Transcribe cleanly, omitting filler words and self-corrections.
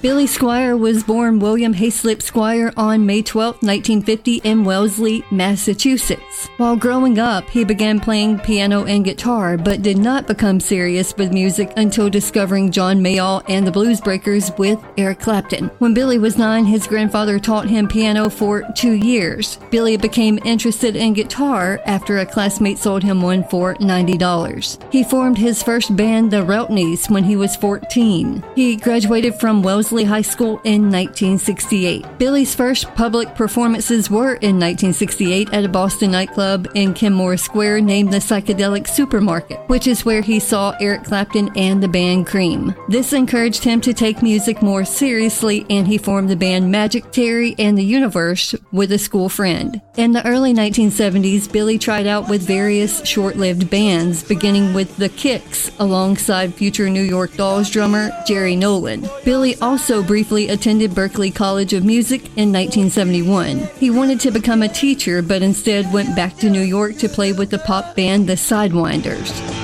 Billy Squier was born William Hayslip Squier on May 12, 1950 in Wellesley, Massachusetts. While growing up, he began playing piano and guitar, but did not become serious with music until discovering John Mayall and the Blues Breakers with Eric Clapton. When Billy was 9, his grandfather taught him piano for 2 years. Billy became interested in guitar after a classmate sold him one for $90. He formed his first band, the Roughtneys, when he was 14. He graduated from Wellesley High School in 1968. Billy's first public performances were in 1968 at a Boston nightclub in Kenmore Square named the Psychedelic Supermarket, which is where he saw Eric Clapton and the band Cream. This encouraged him to take music more seriously, and he formed the band Magic Terry and the Universe with a school friend. In the early 1970s, Billy tried out with various short-lived bands, beginning with The Kicks, alongside future New York Dolls drummer Jerry Nolan. Billy also briefly attended Berklee College of Music in 1971. He wanted to become a teacher, but instead went back to New York to play with the pop band The Sidewinders.